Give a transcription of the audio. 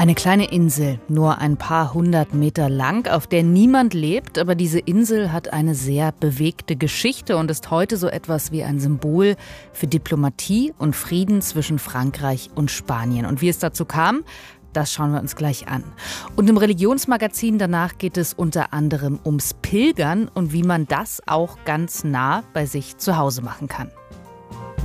Eine kleine Insel, nur ein paar hundert Meter lang, auf der niemand lebt. Aber diese Insel hat eine sehr bewegte Geschichte und ist heute so etwas wie ein Symbol für Diplomatie und Frieden zwischen Frankreich und Spanien. Und wie es dazu kam, das schauen wir uns gleich an. Und im Religionsmagazin danach geht es unter anderem ums Pilgern und wie man das auch ganz nah bei sich zu Hause machen kann.